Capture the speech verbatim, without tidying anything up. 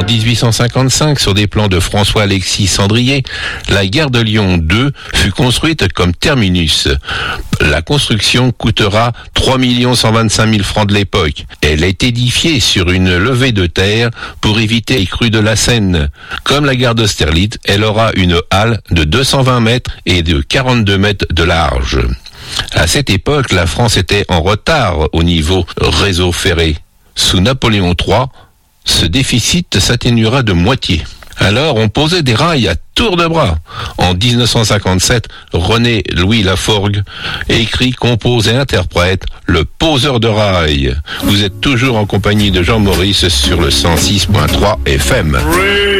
dix-huit cent cinquante-cinq, sur des plans de François-Alexis Sandrier, la gare de Lyon deux fut construite comme terminus. La construction coûtera trois millions cent vingt-cinq mille francs de l'époque. Elle est édifiée sur une levée de terre pour éviter les crues de la Seine. Comme la gare d'Austerlitz, elle aura une halle de deux cent vingt mètres et de quarante-deux mètres de large. À cette époque, la France était en retard au niveau réseau ferré. Sous Napoléon trois, ce déficit s'atténuera de moitié. Alors, on posait des rails à tour de bras. En dix-neuf cent cinquante-sept, René Louis Laforgue écrit, compose et interprète Le poseur de rails. Vous êtes toujours en compagnie de Jean Maurice sur le cent six point trois F M.